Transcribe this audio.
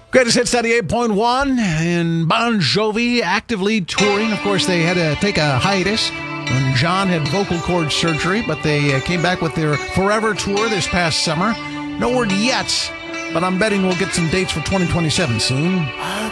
Greatest Hits 98.1 and Bon Jovi actively touring. Of course, they had to take a hiatus when John had vocal cord surgery, but they came back with their Forever Tour this past summer. No word yet, but I'm betting we'll get some dates for 2027 soon.